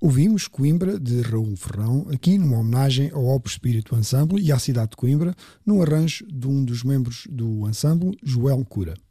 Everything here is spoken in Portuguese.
Ouvimos Coimbra, de Raul Ferrão, aqui numa homenagem ao Opus Espírito Ensemble e à cidade de Coimbra, num arranjo de um dos membros do ensemble, Joel Cura.